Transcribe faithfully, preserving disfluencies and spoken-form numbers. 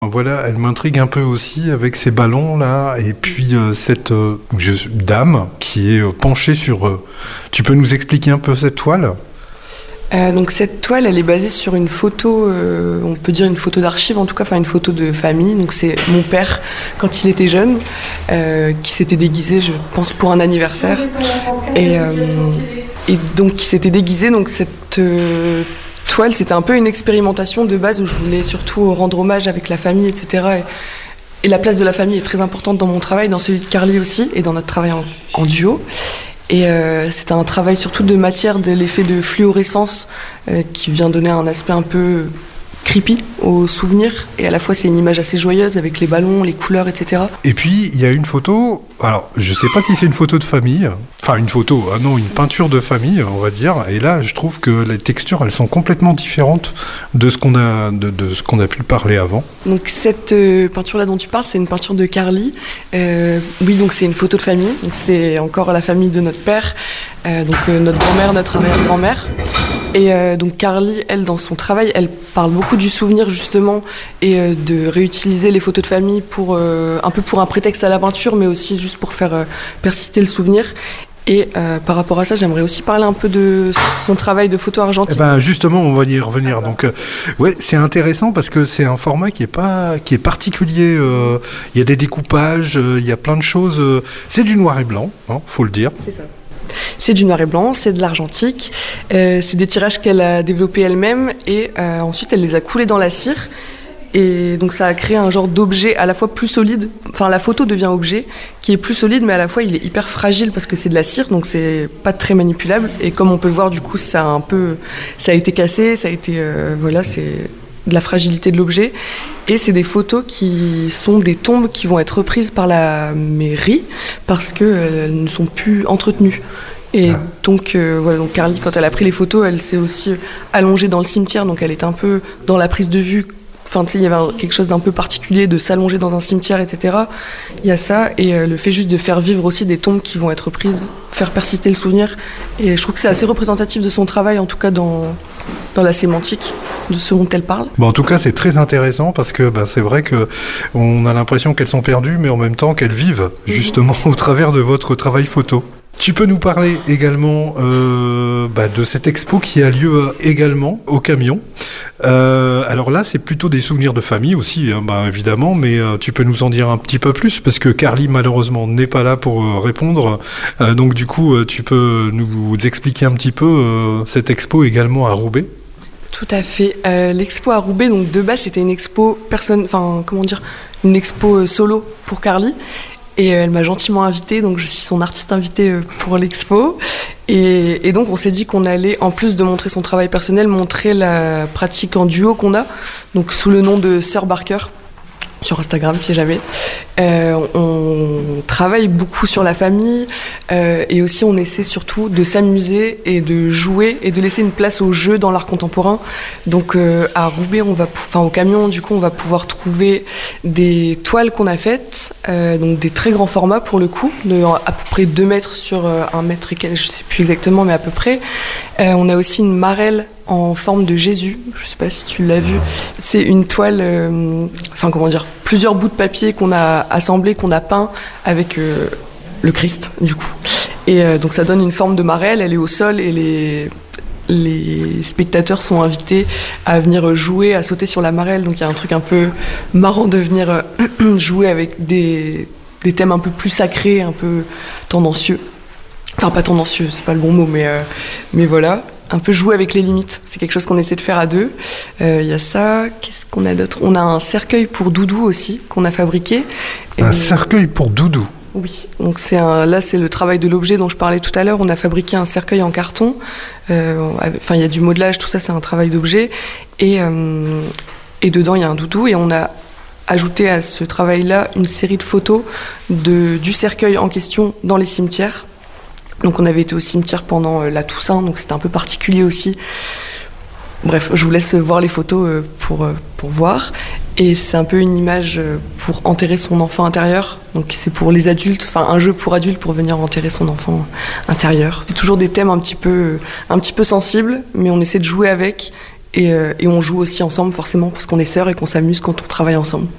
Voilà, elle m'intrigue un peu aussi avec ces ballons là, et puis euh, cette euh, je, dame qui est euh, penchée sur... Euh, tu peux nous expliquer un peu cette toile ? Euh, donc cette toile, elle est basée sur une photo, euh, on peut dire une photo d'archive en tout cas, enfin une photo de famille. Donc c'est mon père quand il était jeune, euh, qui s'était déguisé, je pense, pour un anniversaire, et, euh, et donc qui s'était déguisé. Donc cette euh, toile, c'était un peu une expérimentation de base où je voulais surtout rendre hommage avec la famille, et cetera. Et, et la place de la famille est très importante dans mon travail, dans celui de Carly aussi, et dans notre travail en, en duo. Et euh, c'était un travail surtout de matière, de l'effet de fluorescence euh, qui vient donner un aspect un peu creepy au souvenir. Et à la fois, c'est une image assez joyeuse avec les ballons, les couleurs, et cetera. Et puis, il y a une photo... Alors, je sais pas si c'est une photo de famille. Enfin, une photo, ah non, une peinture de famille, on va dire. Et là, je trouve que les textures, elles sont complètement différentes de ce qu'on a, de, de ce qu'on a pu parler avant. Donc, cette euh, peinture-là dont tu parles, c'est une peinture de Carly. Euh, oui, donc c'est une photo de famille. Donc, c'est encore la famille de notre père. Euh, donc, euh, notre grand-mère, notre arrière-grand-mère. Et euh, donc Carly, elle, dans son travail, elle parle beaucoup du souvenir justement et euh, de réutiliser les photos de famille pour euh, un peu pour un prétexte à l'aventure, mais aussi juste pour faire euh, persister le souvenir. Et euh, par rapport à ça, j'aimerais aussi parler un peu de son travail de photo argentique. Eh ben justement, on va y revenir. Ah, donc, euh, ouais, c'est intéressant parce que c'est un format qui est pas, qui est particulier. Il euh, y a des découpages, il euh, y a plein de choses. Euh, c'est du noir et blanc, hein, faut le dire. C'est ça. C'est du noir et blanc, c'est de l'argentique, euh, c'est des tirages qu'elle a développés elle-même et euh, ensuite elle les a coulés dans la cire et donc ça a créé un genre d'objet à la fois plus solide, enfin la photo devient objet qui est plus solide mais à la fois il est hyper fragile parce que c'est de la cire donc c'est pas très manipulable et comme on peut le voir du coup ça a un peu, ça a été cassé, ça a été, euh, voilà c'est... de la fragilité de l'objet et c'est des photos qui sont des tombes qui vont être reprises par la mairie parce qu'elles ne sont plus entretenues et ah. donc euh, voilà donc Carly quand elle a pris les photos elle s'est aussi allongée dans le cimetière donc elle est un peu dans la prise de vue. Enfin, tu sais, il y avait quelque chose d'un peu particulier de s'allonger dans un cimetière, et cetera. Il y a ça, et euh, le fait juste de faire vivre aussi des tombes qui vont être prises, faire persister le souvenir. Et je trouve que c'est assez représentatif de son travail, en tout cas dans, dans la sémantique de ce dont elle parle. Bon, en tout cas, c'est très intéressant parce que bah, c'est vrai qu'on a l'impression qu'elles sont perdues, mais en même temps qu'elles vivent, justement, au travers de votre travail photo. Tu peux nous parler également euh, bah, de cette expo qui a lieu également au Camion. Euh, alors là, c'est plutôt des souvenirs de famille aussi, hein, bah, évidemment, mais euh, tu peux nous en dire un petit peu plus parce que Carly, malheureusement, n'est pas là pour euh, répondre. Euh, donc du coup, euh, tu peux nous expliquer un petit peu euh, cette expo également à Roubaix ? Tout à fait. Euh, l'expo à Roubaix, donc de base, c'était une expo personne, enfin comment dire, une expo euh, solo pour Carly. Et elle m'a gentiment invitée, donc je suis son artiste invitée pour l'expo. Et, et donc on s'est dit qu'on allait, en plus de montrer son travail personnel, montrer la pratique en duo qu'on a, donc sous le nom de Sœur Barker, sur Instagram si jamais. Euh, on travaille beaucoup sur la famille euh, et aussi on essaie surtout de s'amuser et de jouer et de laisser une place au jeu dans l'art contemporain. Donc euh, à Roubaix, on va, enfin au Camion, du coup, on va pouvoir trouver des toiles qu'on a faites, euh, donc des très grands formats pour le coup, de à peu près deux mètres sur euh, un mètre et quelques, je sais plus exactement, mais à peu près. Euh, on a aussi une marelle en forme de Jésus, je sais pas si tu l'as vu. C'est une toile, euh, enfin comment dire, plusieurs bouts de papier qu'on a assemblés, qu'on a peints avec euh, le Christ du coup. Et euh, donc ça donne une forme de marelle, elle est au sol et les, les spectateurs sont invités à venir jouer, à sauter sur la marelle. Donc il y a un truc un peu marrant de venir euh, jouer avec des, des thèmes un peu plus sacrés, un peu tendancieux. Enfin pas tendancieux, c'est pas le bon mot, mais, euh, mais voilà. Un peu jouer avec les limites, c'est quelque chose qu'on essaie de faire à deux. Il euh, y a ça, qu'est-ce qu'on a d'autre ? On a un cercueil pour Doudou aussi, qu'on a fabriqué. Un Et cercueil pour Doudou ? Oui, donc c'est un, là c'est le travail de l'objet dont je parlais tout à l'heure. On a fabriqué un cercueil en carton, euh, enfin il y a du modelage, tout ça c'est un travail d'objet. Et, euh, et dedans il y a un doudou et on a ajouté à ce travail-là une série de photos de, du cercueil en question dans les cimetières. Donc on avait été au cimetière pendant la Toussaint, donc c'était un peu particulier aussi. Bref, je vous laisse voir les photos pour, pour voir. Et c'est un peu une image pour enterrer son enfant intérieur. Donc c'est pour les adultes, enfin un jeu pour adultes pour venir enterrer son enfant intérieur. C'est toujours des thèmes un petit peu, un petit peu sensibles, mais on essaie de jouer avec. Et, et on joue aussi ensemble forcément parce qu'on est sœurs et qu'on s'amuse quand on travaille ensemble.